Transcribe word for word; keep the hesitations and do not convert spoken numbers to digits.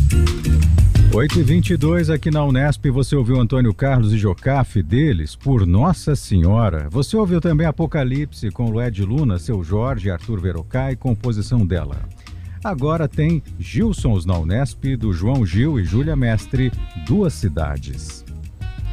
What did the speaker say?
oito e vinte e dois aqui na Unesp, você ouviu Antônio Carlos e Jocafe deles, Por Nossa Senhora. Você ouviu também Apocalipse com Lued Luna, Seu Jorge e Arthur Verocai, composição dela. Agora tem Gilsons na Unesp, do João Gil e Júlia Mestre, Duas Cidades.